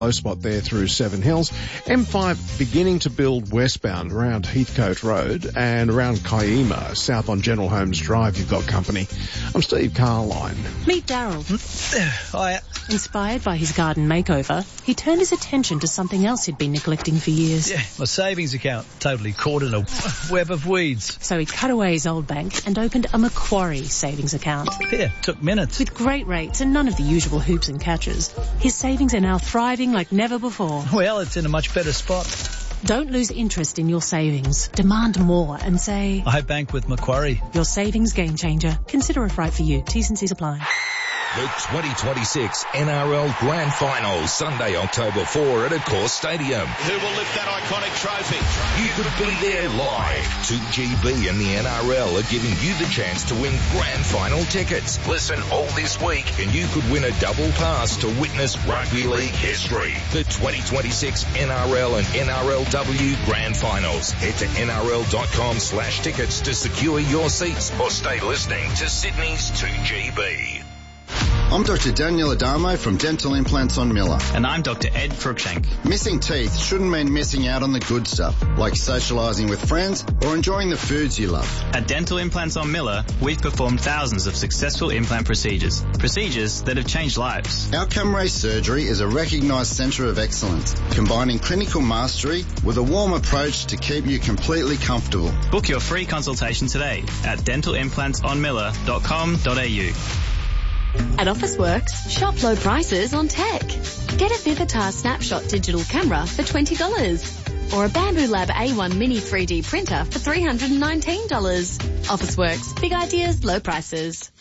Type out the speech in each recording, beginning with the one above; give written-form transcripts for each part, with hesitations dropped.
Low spot there through Seven Hills. M5 beginning to build westbound around Heathcote Road and around Kiama, south on General Holmes Drive. You've got company. I'm Steve Carline. Meet Daryl. Hiya. Inspired by his garden makeover, he turned his attention to something else he'd been neglecting for years. Yeah, my savings account, totally caught in a web of weeds. So he cut away his old bank and opened a Macquarie savings account. Yeah, took minutes. With great rates and none of the usual hoops and catches, his savings are now thriving like never before. Well, it's in a much better spot. Don't lose interest in your savings. Demand more and say, I bank with Macquarie. Your savings game changer. Consider it right for you. T's and C's apply. The 2026 NRL Grand Final, Sunday, October 4 at Accor Stadium. Who will lift that iconic trophy? You could be there live. 2GB and the NRL are giving you the chance to win Grand Final tickets. Listen all this week and you could win a double pass to witness rugby league history. The 2026 NRL and NRLW Grand Finals. Head to nrl.com/tickets to secure your seats or stay listening to Sydney's 2GB. I'm Dr. Daniel Adamo from Dental Implants on Miller. And I'm Dr. Ed Cruikshank. Missing teeth shouldn't mean missing out on the good stuff, like socialising with friends or enjoying the foods you love. At Dental Implants on Miller, we've performed thousands of successful implant procedures that have changed lives. Outcome Ray Surgery is a recognised centre of excellence, combining clinical mastery with a warm approach to keep you completely comfortable. Book your free consultation today at dentalimplantsonmiller.com.au. At Officeworks, shop low prices on tech. Get a Vivitar Snapshot digital camera for $20 or a Bamboo Lab A1 Mini 3D printer for $319. Officeworks, big ideas, low prices.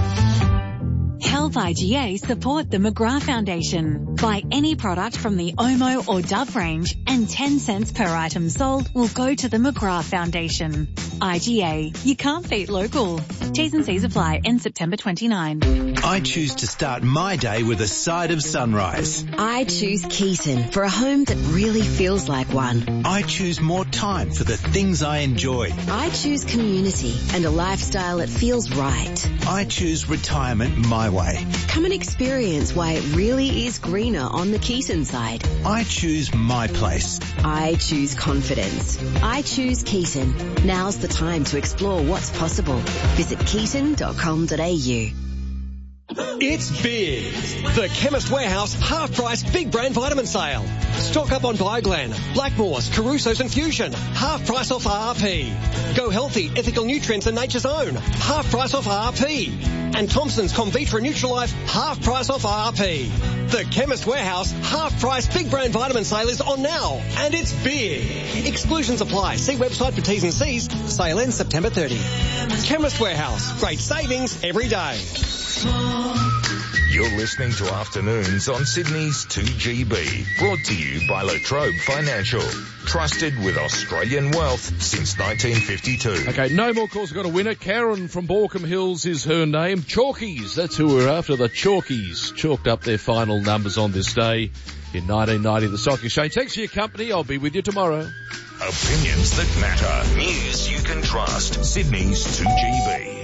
Help IGA support the McGrath Foundation. Buy any product from the Omo or Dove range and 10 cents per item sold will go to the McGrath Foundation. IGA, you can't beat local. T's and C's apply. End September 29. I choose to start my day with a side of sunrise. I choose Keaton for a home that really feels like one. I choose more time for the things I enjoy. I choose community and a lifestyle that feels right. I choose retirement my way. Come and experience why it really is greener on the Keaton side. I choose my place. I choose confidence. I choose Keaton. Now's the time to explore what's possible. Visit keaton.com.au. It's big. The Chemist Warehouse half-price big brand vitamin sale. Stock up on Bioglan, Blackmores, Caruso's and Fusion. Half price off RRP. Go Healthy, Ethical Nutrients and Nature's Own. Half price off RRP. And Thompson's Comvitra Nutralife, half price off RRP. The Chemist Warehouse half-price big brand vitamin sale is on now. And it's big. Exclusions apply. See website for T's and C's. Sale ends September 30. Chemist Warehouse. Great savings every day. You're listening to Afternoons on Sydney's 2GB, brought to you by La Trobe Financial. Trusted with Australian wealth since 1952. Okay, no more calls. We've got a winner. Karen from Borkham Hills is her name. Chalkies, that's who we're after. The Chalkies chalked up their final numbers on this day in 1990, the Stock Exchange. Thanks for your company. I'll be with you tomorrow. Opinions that matter. News you can trust. Sydney's 2GB.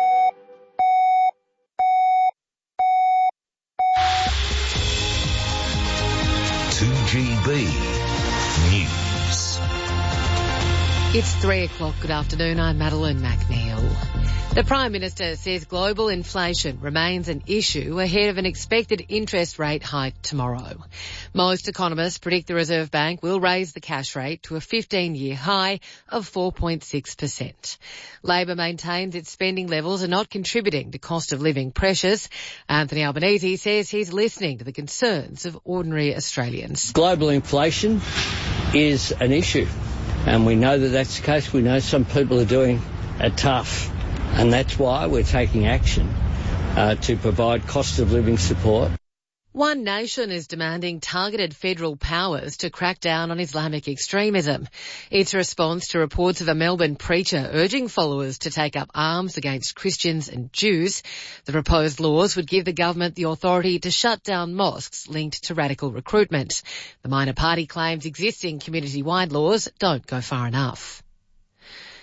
GB News. It's 3 o'clock. Good afternoon. I'm Madeline McNeil. The Prime Minister says global inflation remains an issue ahead of an expected interest rate hike tomorrow. Most economists predict the Reserve Bank will raise the cash rate to a 15-year high of 4.6%. Labor maintains its spending levels are not contributing to cost of living pressures. Anthony Albanese says he's listening to the concerns of ordinary Australians. Global inflation is an issue, and we know that that's the case. We know some people are doing it tough. And that's why we're taking action to provide cost of living support. One Nation is demanding targeted federal powers to crack down on Islamic extremism. It's a response to reports of a Melbourne preacher urging followers to take up arms against Christians and Jews. The proposed laws would give the government the authority to shut down mosques linked to radical recruitment. The minor party claims existing community-wide laws don't go far enough.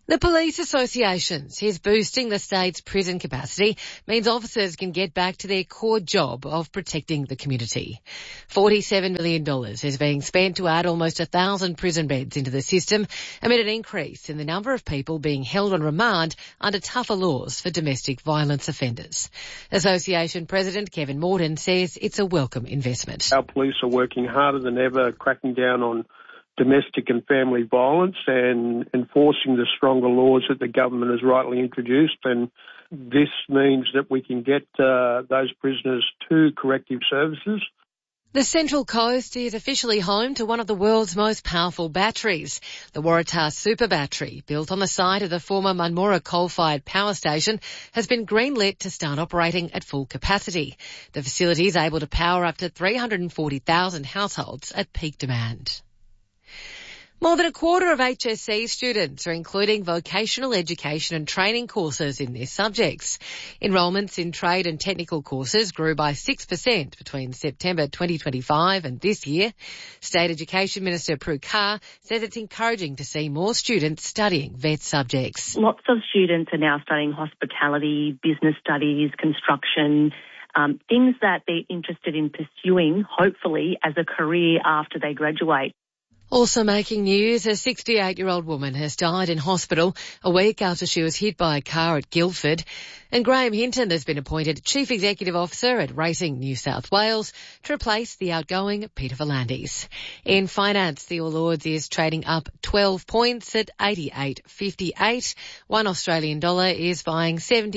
The Police Association says boosting the state's prison capacity means officers can get back to their core job of protecting the community. $47 million is being spent to add almost 1,000 prison beds into the system amid an increase in the number of people being held on remand under tougher laws for domestic violence offenders. Association President Kevin Morton says it's a welcome investment. Our police are working harder than ever, cracking down on domestic and family violence and enforcing the stronger laws that the government has rightly introduced. And this means that we can get those prisoners to corrective services. The Central Coast is officially home to one of the world's most powerful batteries. The Waratah Super Battery, built on the site of the former Munmorah coal-fired power station, has been greenlit to start operating at full capacity. The facility is able to power up to 340,000 households at peak demand. More than a quarter of HSC students are including vocational education and training courses in their subjects. Enrolments in trade and technical courses grew by 6% between September 2025 and this year. State Education Minister Prue Carr says it's encouraging to see more students studying VET subjects. Lots of students are now studying hospitality, business studies, construction, things that they're interested in pursuing, hopefully, as a career after they graduate. Also making news, a 68-year-old woman has died in hospital a week after she was hit by a car at Guildford. And Graham Hinton has been appointed Chief Executive Officer at Racing New South Wales to replace the outgoing Peter V'landys. In finance, the All Ords is trading up 12 points at 88.58. One Australian dollar is buying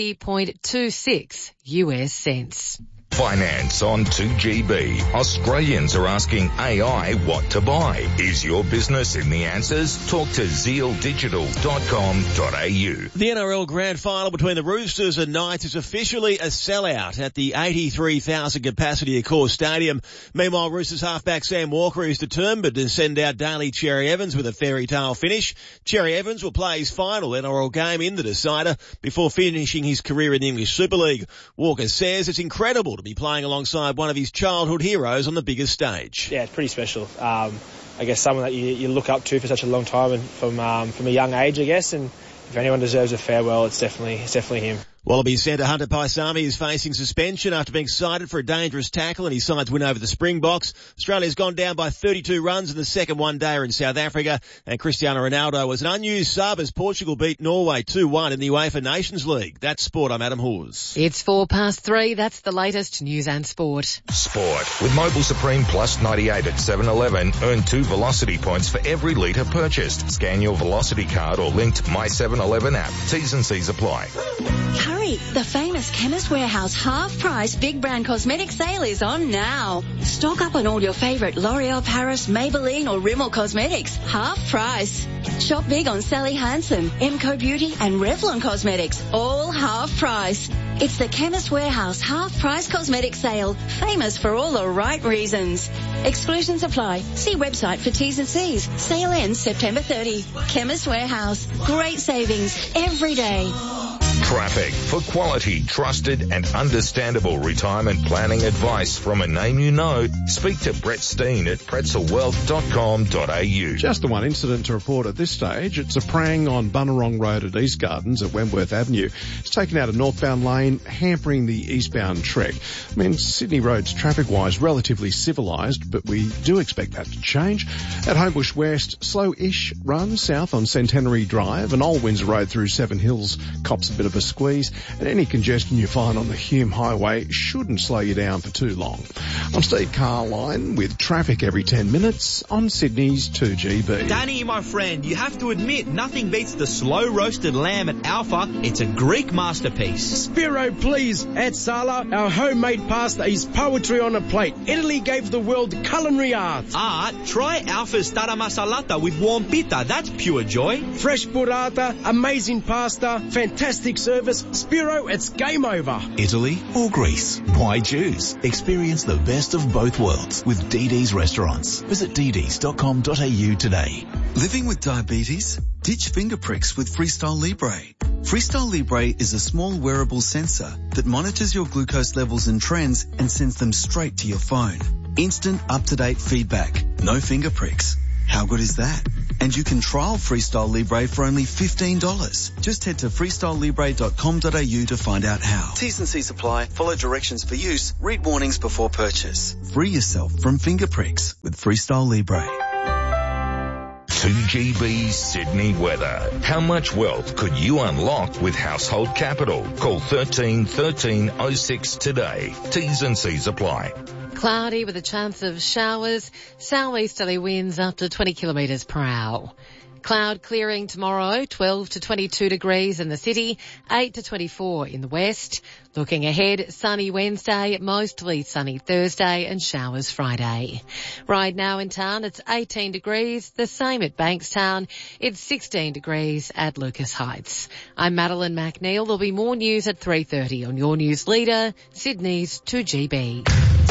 70.26 US cents. Finance on 2GB. Australians are asking AI what to buy. Is your business in the answers? Talk to zealdigital.com.au. The NRL Grand Final between the Roosters and Knights is officially a sellout at the 83,000 capacity Accor Stadium. Meanwhile, Roosters halfback Sam Walker is determined to send out Daly Cherry Evans with a fairy tale finish. Cherry Evans will play his final NRL game in the decider before finishing his career in the English Super League. Walker says it's incredible to be playing alongside one of his childhood heroes on the biggest stage. Yeah, it's pretty special. I guess someone that you look up to for such a long time and from a young age, I guess. And if anyone deserves a farewell, it's definitely him. Wallaby centre Hunter Paisami is facing suspension after being cited for a dangerous tackle in his side's win over the Springboks. Australia's gone down by 32 runs in the second one-dayer in South Africa, and Cristiano Ronaldo was an unused sub as Portugal beat Norway 2-1 in the UEFA Nations League. That's sport. I'm Adam Hawes. It's 3:04. That's the latest news and sport. Sport. With Mobil Supreme Plus 98 at 7-Eleven, earn 2 Velocity points for every litre purchased. Scan your Velocity card or linked My 7-Eleven app. T's and C's apply. Hurry! The famous Chemist Warehouse half-price big brand cosmetic sale is on now. Stock up on all your favourite L'Oreal Paris, Maybelline or Rimmel cosmetics. Half price. Shop big on Sally Hansen, Emco Beauty and Revlon Cosmetics. All half price. It's the Chemist Warehouse half-price cosmetic sale. Famous for all the right reasons. Exclusions apply. See website for T's and C's. Sale ends September 30. Chemist Warehouse. Great savings every day. Traffic. For quality, trusted and understandable retirement planning advice from a name you know, speak to Brett Steen at pretzelwealth.com.au. Just the one incident to report at this stage. It's a prang on Bunurong Road at East Gardens at Wentworth Avenue. It's taken out a northbound lane, hampering the eastbound trek. I mean, Sydney Road's traffic-wise relatively civilised, but we do expect that to change. At Homebush West, slow-ish run south on Centenary Drive and Old Windsor Road through Seven Hills cops a bit of a squeeze, and any congestion you find on the Hume Highway shouldn't slow you down for too long. I'm Steve Carline with traffic every 10 minutes on Sydney's 2GB. Danny, my friend, you have to admit nothing beats the slow roasted lamb at Alpha. It's a Greek masterpiece. Spiro, please. At Sala, our homemade pasta is poetry on a plate. Italy gave the world culinary art. Try Alpha's tara masalata with warm pita. That's pure joy. Fresh burrata, amazing pasta, fantastic service. Spiro, it's game over. Italy or Greece? Why choose? Experience the best of both worlds with DD's restaurants. Visit dds.com.au today. Living with diabetes? Ditch finger pricks with Freestyle Libre. Freestyle Libre is a small wearable sensor that monitors your glucose levels and trends and sends them straight to your phone. Instant, up-to-date feedback. No finger pricks. How good is that? And you can trial Freestyle Libre for only $15. Just head to freestylelibre.com.au to find out how. T's and C's apply. Follow directions for use. Read warnings before purchase. Free yourself from finger pricks with Freestyle Libre. 2GB Sydney weather. How much wealth could you unlock with Household Capital? Call 13 13 06 today. T's and C's apply. Cloudy with a chance of showers. Southeasterly winds up to 20 kilometres per hour. Cloud clearing tomorrow, 12 to 22 degrees in the city, 8 to 24 in the west. Looking ahead, sunny Wednesday, mostly sunny Thursday and showers Friday. Right now in town, it's 18 degrees, the same at Bankstown. It's 16 degrees at Lucas Heights. I'm Madeline McNeil. There'll be more news at 3:30 on your news leader, Sydney's 2GB.